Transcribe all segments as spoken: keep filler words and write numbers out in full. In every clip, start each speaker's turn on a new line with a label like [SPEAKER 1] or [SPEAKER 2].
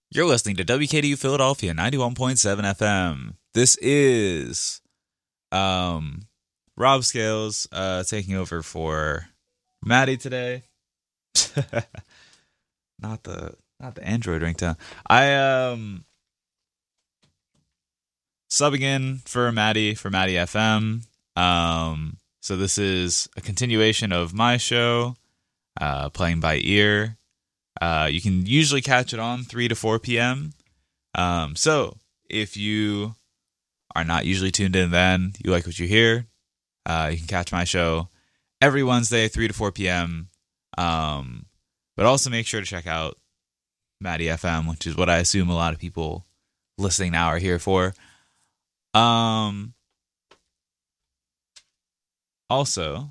[SPEAKER 1] You're listening to W K D U Philadelphia ninety-one point seven F M. This is um, Rob Scales uh, taking over for Maddie today. not the not the Android ringtone. I um subbing in for Maddie for Maddie F M. Um, so this is a continuation of my show, uh, playing by ear. Uh, you can usually catch it on three to four p.m. Um, so if you are not usually tuned in then, you like what you hear, uh, you can catch my show every Wednesday, three to four p.m. Um, but also make sure to check out Maddie F M, which is what I assume a lot of people listening now are here for. Um, also,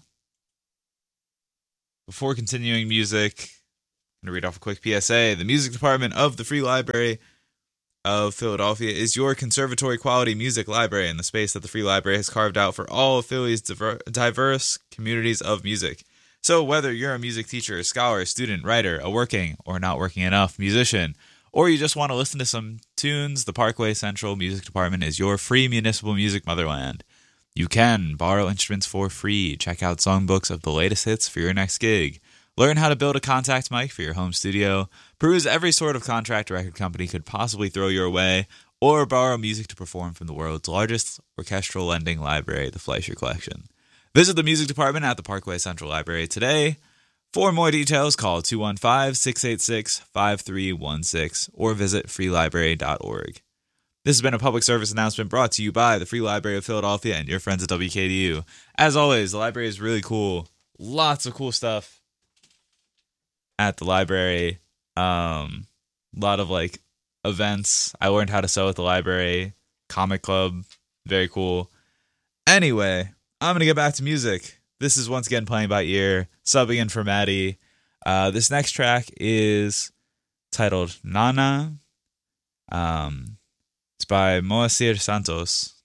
[SPEAKER 1] before continuing music, I'm going to read off a quick P S A. The music department of the Free Library of Philadelphia is your conservatory quality music library and the space that the Free Library has carved out for all of Philly's diver- diverse communities of music. So whether you're a music teacher, scholar, student, writer, a working or not working enough musician, or you just want to listen to some tunes, the Parkway Central Music Department is your free municipal music motherland. You can borrow instruments for free, check out songbooks of the latest hits for your next gig, learn how to build a contact mic for your home studio, peruse every sort of contract a record company could possibly throw your way, or borrow music to perform from the world's largest orchestral lending library, the Fleischer Collection. Visit the music department at the Parkway Central Library today. For more details, call two one five, six eight six, five three one six or visit free library dot org. This has been a public service announcement brought to you by the Free Library of Philadelphia and your friends at W K D U. As always, the library is really cool. Lots of cool stuff at the library. Um, a lot of like events. I learned how to sew at the library. Comic club. Very cool. Anyway, I'm going to get back to music. This is once again playing by ear, subbing in for Maddie. Uh, this next track is titled Nana. Um, it's by Moacir Santos.